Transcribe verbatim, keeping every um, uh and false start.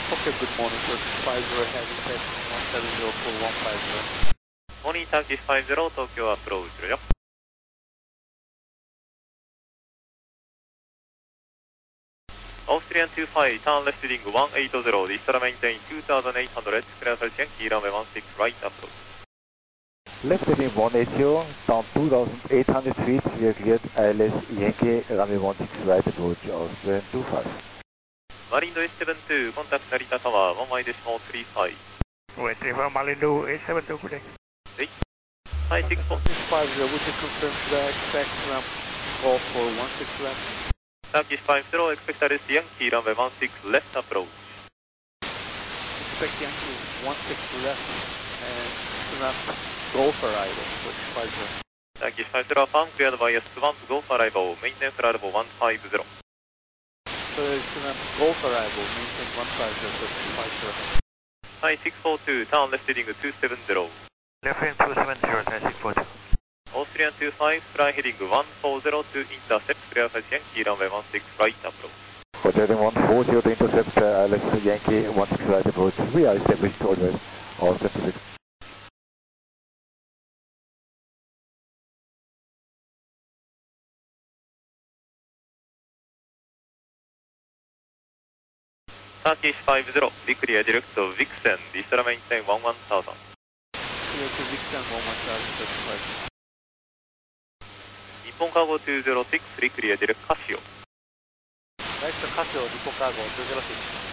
Okay, good morning, sir. five zero heavy taxi one seven zero four one five zero. Morning Turkish five zero 東京アプローチよ。Austrian two five, turn left heading one eight zero, Vistara maintain two thousand eight hundred, clear for Yankee runway one six right approach. Left heading one eight zero, down two thousand eight hundred feet, we are cleared I L S Yankee runway one six right approach, Austrian two five. Marindo eight seven two, contact Narita Tower, one Y decimal three five. one three five, Marindo eight seven two, good day. Hey. Hi, six four. five zero, would you confirm should I expect ramp call for one six left? Turkish five zero, expect R S Yankee runway one six left approach. Expect Yankee one six left and ramp go for arrival, Turkish five zero. Turkish five zero, affirm cleared by S one to go for arrival, maintain for arrival one five zero. So it's ramp go for arrival, maintain one five zero, Turkish five zero. Hi, six four two, turn left heading two seven zero. Left heading two seven zero, Thai six four two. Austrian two five, fly heading one four zero to intercept, clear for Yankee runway one six right approach. Hotel heading one four zero to intercept uh, I L S Yankee one six right approach. We are established always, Austrian two six. Turkish five zero, be clear direct to Vixen, Vistara maintain one one thousand. Clear to Vixen one one thousand, Turkish five zero. Nippon Cargo two zero six, be clear direct Casio. Next to Casio, Nippon Cargo two zero six.